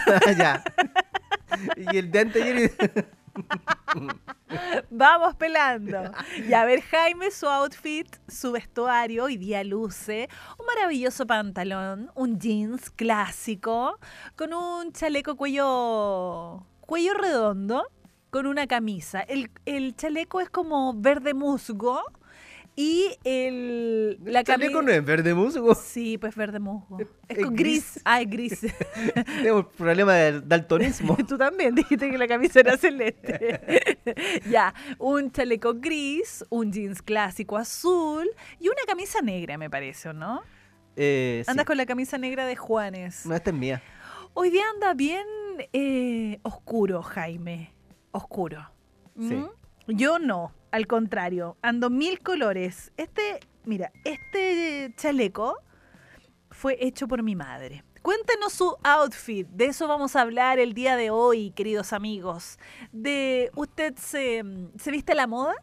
Ya. Y el de anteayer. Vamos pelando. Y a ver, Jaime, su outfit, su vestuario, hoy día luce un maravilloso pantalón, un jeans clásico, con un chaleco cuello redondo, con una camisa. El chaleco es como verde musgo y la chaleco camisa... no es verde musgo. Sí, pues verde musgo. Es Es con gris. gris. Ah, es gris. Tenemos problema de daltonismo. Tú también dijiste que la camisa era celeste. Ya, un chaleco gris, un jeans clásico azul y una camisa negra, me parece, ¿o no? Andas Sí. con la camisa negra de Juanes. No, esta es mía. Hoy día anda bien oscuro, Jaime. Oscuro. Sí. Yo no, al contrario. Ando mil colores. Mira, este chaleco fue hecho por mi madre. Cuéntenos su outfit. De eso vamos a hablar el día de hoy, queridos amigos. ¿Usted se viste a la moda?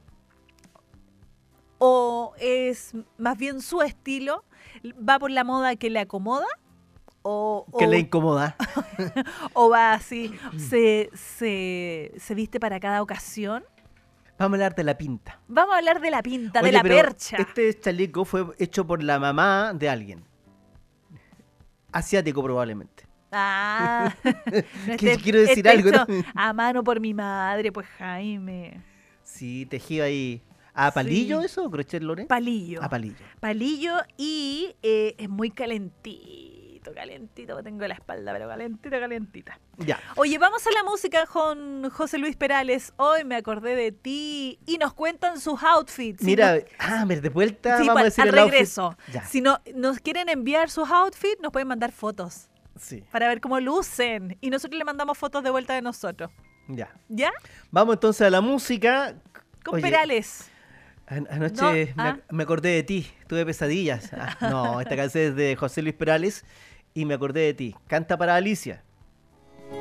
¿O es más bien su estilo? ¿Va por la moda que le acomoda? Que le incomoda. ¿O va así? ¿Se viste para cada ocasión? Vamos a hablar de la pinta. Vamos a hablar de la pinta, de Oye, la pero percha. este chaleco fue hecho por la mamá de alguien. Asiático probablemente. Ah, no, Quiero decir algo, hecho ¿no? a mano por mi madre, pues Jaime. Sí, tejido ahí. ¿A palillo Sí. eso? ¿Crochet Lore? Palillo. A palillo. Palillo y es muy calentito, que tengo la espalda, pero calentita. Ya. Oye, vamos a la música con José Luis Perales. Hoy me acordé de ti y nos cuentan sus outfits. Mira, Si de vuelta sí, vamos a pues, decir al el outfit. regreso. Ya. Si no, nos quieren enviar sus outfits, nos pueden mandar fotos Sí, para ver cómo lucen. Y nosotros le mandamos fotos de vuelta de nosotros. ya. ¿Ya? Vamos entonces a la música. Con Oye, Perales. Anoche No, me acordé de ti, tuve pesadillas. No, esta canción es de José Luis Perales y me acordé de ti. Canta para Alicia.